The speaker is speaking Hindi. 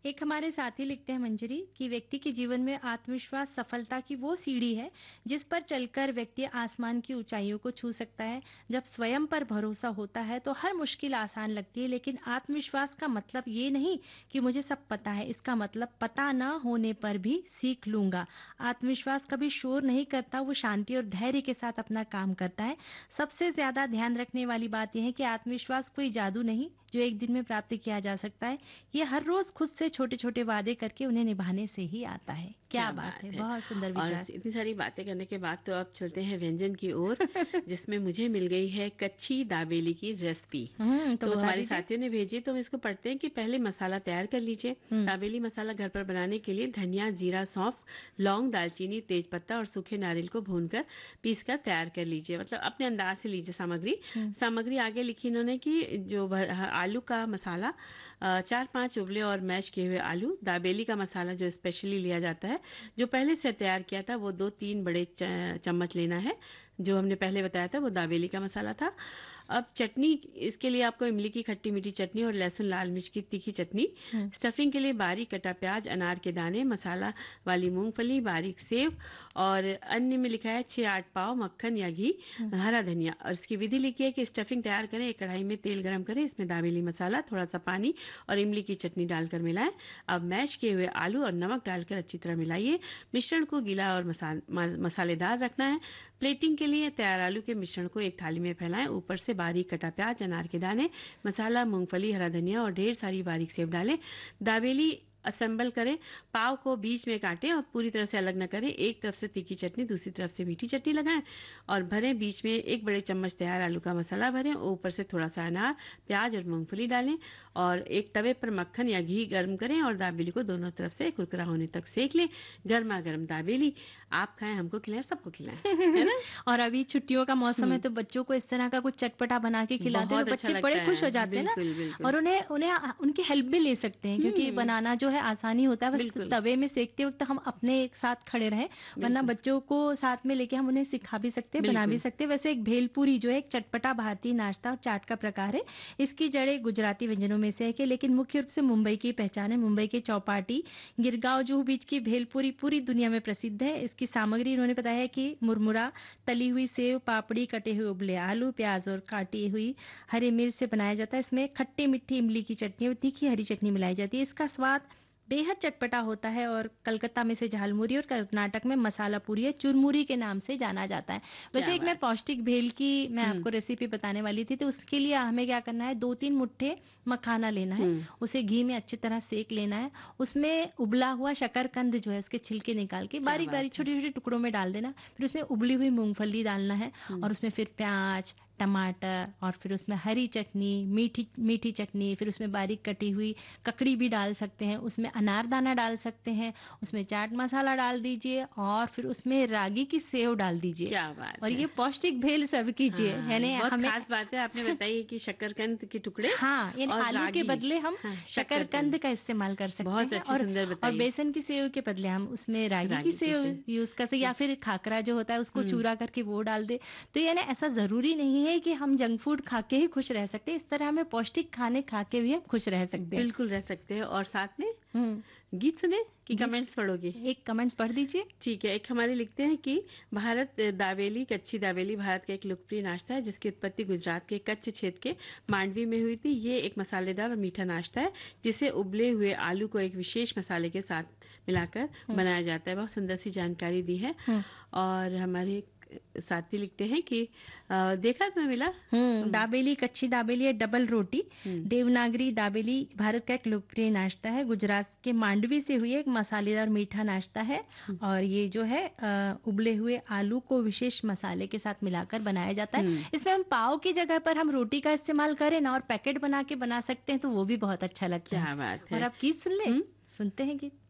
एक हमारे साथी लिखते हैं मंजरी कि व्यक्ति के जीवन में आत्मविश्वास सफलता की वो सीढ़ी है जिस पर चलकर व्यक्ति आसमान की ऊंचाइयों को छू सकता है। जब स्वयं पर भरोसा होता है तो हर मुश्किल आसान लगती है, लेकिन आत्मविश्वास का मतलब ये नहीं कि मुझे सब पता है। इसका मतलब पता ना होने पर भी सीख लूंगा। आत्मविश्वास कभी शोर नहीं करता, वो शांति और धैर्य के साथ अपना काम करता है। सबसे ज्यादा ध्यान रखने वाली बात यह है कि आत्मविश्वास कोई जादू नहीं जो एक दिन में प्राप्त किया जा सकता है। ये हर रोज खुद से छोटे छोटे वादे करके उन्हें निभाने से ही आता है। क्या क्या बात बात है, है। बहुत सुंदर और विचार। इतनी सारी बातें करने के बाद तो अब चलते हैं व्यंजन की ओर, जिसमें मुझे मिल गई है कच्ची दाबेली की रेसिपी। तो तो बता हमारे दीजिए। साथियों ने भेजी, तो हम इसको पढ़ते हैं कि पहले मसाला तैयार कर लीजिए। हम्म। दाबेली मसाला घर पर बनाने के लिए धनिया, जीरा, सौंफ, लौंग, दालचीनी, तेजपत्ता और सूखे नारियल को भूनकर पीसकर तैयार कर लीजिए। मतलब अपने अंदाज से लीजिए सामग्री। हम्म। सामग्री आगे लिखी इन्होंने कि जो आलू का मसाला, 4-5 उबले और मैश किए हुए आलू। दाबेली का मसाला जो स्पेशली लिया जाता है, जो पहले से तैयार किया था, वो 2-3 बड़े चम्मच लेना है। जो हमने पहले बताया था वो दाबेली का मसाला था। अब चटनी, इसके लिए आपको इमली की खट्टी मीठी चटनी और लहसुन लाल मिर्च की तीखी चटनी। हम्म। स्टफिंग के लिए बारीक कटा प्याज, अनार के दाने, मसाला वाली मूंगफली, बारीक सेव, और अन्य में लिखा है 6-8 पाव मक्खन या घी, हम्म। हरा धनिया। और इसकी विधि लिखी है कि स्टफिंग तैयार करें, एक कढ़ाई में तेल गरम करें, इसमें दाबेली मसाला, थोड़ा सा पानी और इमली की चटनी डालकर मिलाएं। अब मैश किए हुए आलू और नमक डालकर अच्छी तरह मिलाइए। मिश्रण को गीला और मसालेदार रखना है। प्लेटिंग के लिए तैयार आलू के मिश्रण को एक थाली में फैलाएं। ऊपर से बारीक कटा प्याज, अनार के दाने, मसाला, मूंगफली, हरा धनिया और ढेर सारी बारीक सेव डालें। दाबेली असेंबल करें। पाव को बीच में काटें और पूरी तरह से अलग न करें। एक तरफ से तीखी चटनी, दूसरी तरफ से मीठी चटनी लगाएं और भरें। बीच में एक बड़े चम्मच तैयार आलू का मसाला भरें। ऊपर से थोड़ा सा अनार, प्याज और मूंगफली डालें और एक तवे पर मक्खन या घी गर्म करें और दाबेली को दोनों तरफ से कुरकुरा होने तक सेक लें। गर्मा गर्म दाबेली आप खाएं, हमको खिलाएं, सबको खिलाएं, है ना। और अभी छुट्टियों का मौसम है तो बच्चों को इस तरह का कुछ चटपटा बना के खिला दे तो बहुत अच्छा बच्चे बड़े लगता खुश हो है। जाते हैं ना। बिल्कुल बिल्कुल। और उन्हें उन्हें उनकी हेल्प भी ले सकते हैं, क्योंकि हम्म। बनाना जो है आसानी होता है, बस बिल्कुल तवे में सेकते वक्त हम अपने एक साथ खड़े रहें। वरना बिल्कुल बच्चों को साथ में लेके हम उन्हें सिखा भी सकते हैं, बना भी बिल्कुल। सकते हैं। वैसे एक भेलपूरी जो है एक चटपटा भारतीय नाश्ता और चाट का प्रकार है। इसकी जड़ें गुजराती व्यंजनों में से है, लेकिन मुख्य रूप से मुंबई की पहचान है। मुंबई के चौपाटी, गिरगांव जुहू बीच की भेलपूरी पूरी दुनिया में प्रसिद्ध है। इसकी सामग्री इन्होंने बताया है कि मुरमुरा, तली हुई सेव, पापड़ी, कटे हुए उबले आलू, प्याज और काटी हुई हरी मिर्च से बनाया जाता है। इसमें खट्टी मीठी इमली की चटनी और तीखी हरी चटनी मिलाई जाती है। इसका स्वाद बेहद चटपटा होता है और कलकत्ता में से झालमुरी और कर्नाटक में मसाला पूरी या चुरमुरी के नाम से जाना जाता है। क्या वैसे एक मैं बात। पौष्टिक भेल की मैं हम्म आपको रेसिपी बताने वाली थी, तो उसके लिए हमें क्या करना है, 2-3 मुट्ठे मखाना लेना है। हम्म उसे घी में अच्छी तरह सेक लेना है। उसमें उबला हुआ शकरकंद जो है उसके छिलके निकाल के क्या बारीक बारीक बात है। छोटे छोटे टुकड़ों में डाल देना। फिर उसमें उबली हुई मूंगफली डालना है हम्म और उसमें फिर प्याज, टमाटर और फिर उसमें हरी चटनी, मीठी मीठी चटनी, फिर उसमें बारीक कटी हुई ककड़ी भी डाल सकते हैं, उसमें अनारदाना डाल सकते हैं, उसमें चाट मसाला डाल दीजिए और फिर उसमें रागी की सेव डाल दीजिए क्या बात और है। ये पौष्टिक भेल सर्व कीजिए। हाँ, यानी बहुत हमें खास बात है आपने बताई है कि शकरकंद के टुकड़े हाँ, यानी और आलू के रागी। बदले हम हाँ, शकरकंद शकरकंद। का इस्तेमाल कर सकते बहुत हैं अच्छी सुंदर और बताइए। बेसन की सेव के बदले हम उसमें रागी की रागी की सेव से। यूज कर सकते, या फिर खाकरा जो होता है उसको हम्म चूरा करके वो डाल दे। तो यानी ऐसा जरूरी नहीं है कि हम जंक फूड खा के ही खुश रह सकते हैं, इस तरह हमें पौष्टिक खाने खा के भी हम खुश रह सकते हैं। बिल्कुल रह सकते हैं। और साथ में हम्म। गीत सुने कि गीत, कमेंट्स पढ़ोगे। एक कमेंट्स पढ़ दीजिए। ठीक है। एक हमारे लिखते हैं कि भारत दावेली, कच्ची दावेली भारत का एक लोकप्रिय नाश्ता है जिसकी उत्पत्ति गुजरात के कच्छ क्षेत्र के मांडवी में हुई थी। ये एक मसालेदार और मीठा नाश्ता है जिसे उबले हुए आलू को एक विशेष मसाले के साथ मिलाकर बनाया जाता है। बहुत सुंदर सी जानकारी दी है। हम्म। और हमारे साथी लिखते हैं कि देखा तुम्हें मिला। दाबेली, कच्ची दाबेली या डबल रोटी, हम्म देवनागरी दाबेली भारत का एक लोकप्रिय नाश्ता है। गुजरात के मांडवी से हुई एक मसालेदार मीठा नाश्ता है और ये जो है उबले हुए आलू को विशेष मसाले के साथ मिलाकर बनाया जाता है। इसमें हम पाव की जगह पर हम रोटी का इस्तेमाल करें ना और पैकेट बना के बना सकते हैं तो वो भी बहुत अच्छा लगता है। क्या बात है। और आप गीत सुन ले, सुनते हैं गीत।